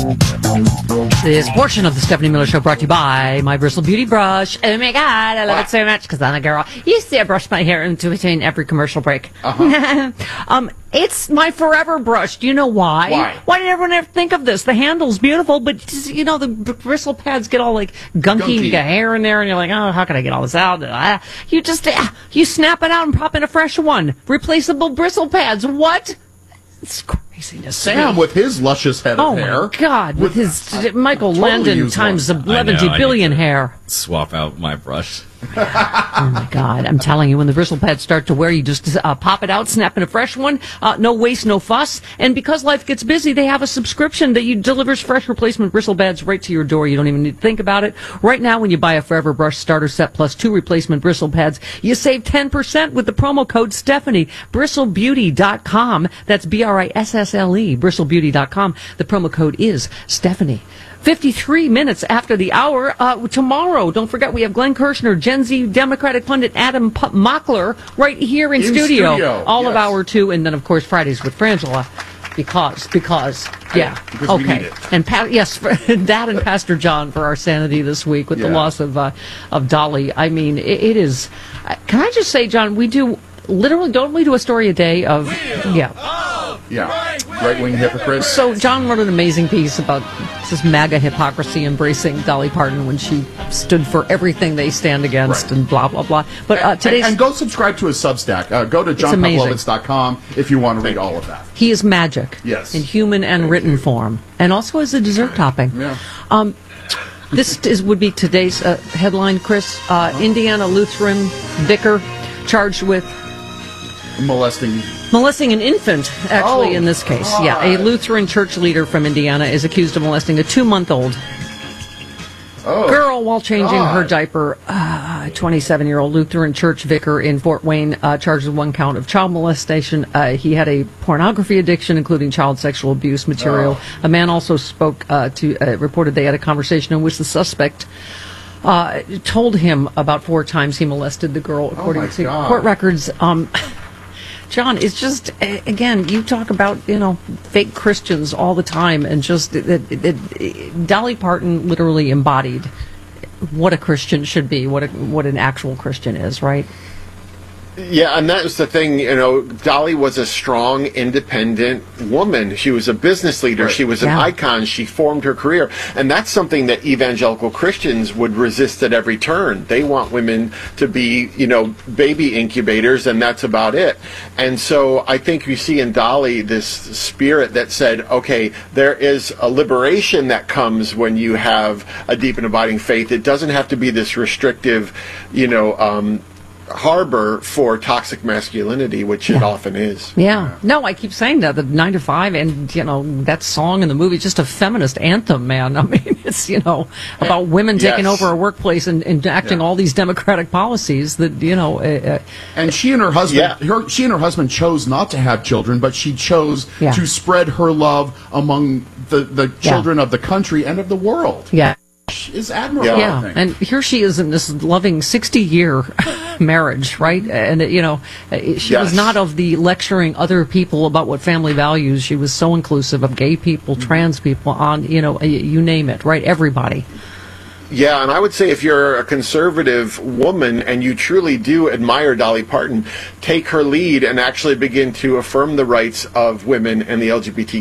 This portion of the Stephanie Miller Show brought to you by My Bristle Beauty Brush. Oh my God, I love it so much because I'm a girl. You see, I brush my hair in between every commercial break. It's my forever brush. Do you know why? Why did everyone ever think of this? The handle's beautiful, but you know, the bristle pads get all like gunky. You got hair in there, and you're like, oh, how can I get all this out? You just, you snap it out and pop in a fresh one. Replaceable bristle pads. What? It's craziness. Sam with his luscious head of hair. Oh, my God. With his Michael Landon times 11 billion hair. Swap out my brush. Oh, my God. I'm telling you, when the bristle pads start to wear, you just pop it out, snap in a fresh one. No waste, no fuss. And because life gets busy, they have a subscription that delivers fresh replacement bristle pads right to your door. You don't even need to think about it. Right now, when you buy a Forever Brush starter set plus 2 replacement bristle pads, you save 10% with the promo code Stephanie. BristleBeauty.com. That's BRISSLE. BristleBeauty.com. The promo code is Stephanie. 53 minutes after the hour. Tomorrow, don't forget, we have Glenn Kirshner, Gen Z Democratic pundit Adam Mockler right here in studio. All of hour 2, and then, of course, Fridays with Frangela. Because we need it. And that and Pastor John for our sanity this week with the loss of Dolly. I mean, it is. Can I just say, John, we do literally, don't we do a story a day of right-wing hypocrites? So John wrote an amazing piece about this MAGA hypocrisy embracing Dolly Parton when she stood for everything they stand against and blah, blah, blah. But today's... And go subscribe to his Substack. Go to johnpavlovitz.com if you want to read all of that. He is magic. Yes. In human and written form. And also as a dessert topping. Yeah. This would be today's headline, Chris. Indiana Lutheran vicar charged with... Molesting an infant, actually, in this case. God. Yeah, a Lutheran church leader from Indiana is accused of molesting a 2-month-old girl while changing her diaper. A 27-year-old Lutheran church vicar in Fort Wayne charged with 1 count of child molestation. He had a pornography addiction, including child sexual abuse material. A man also spoke reported they had a conversation in which the suspect told him about 4 times he molested the girl, according to court records. John, it's just, again, you talk about, fake Christians all the time, and just Dolly Parton literally embodied what a Christian should be, what an actual Christian is, right? Yeah, and that was the thing, Dolly was a strong, independent woman. She was a business leader. Right. She was an icon. She formed her career. And that's something that evangelical Christians would resist at every turn. They want women to be, baby incubators, and that's about it. And so I think you see in Dolly this spirit that said, okay, there is a liberation that comes when you have a deep and abiding faith. It doesn't have to be this restrictive, harbor for toxic masculinity, which it often is. Yeah. No, I keep saying that, the 9 to 5, and, that song in the movie, just a feminist anthem, man. I mean, it's, about women taking over a workplace and enacting all these democratic policies that, and she and her husband, she and her husband chose not to have children, but she chose to spread her love among the children of the country and of the world. Yeah. Is admirable. Yeah, and here she is in this loving 60-year marriage, right? And she was not of the lecturing other people about what family values. She was so inclusive of gay people, trans people, on you name it, right? Everybody. Yeah, and I would say if you're a conservative woman and you truly do admire Dolly Parton, take her lead and actually begin to affirm the rights of women and the LGBT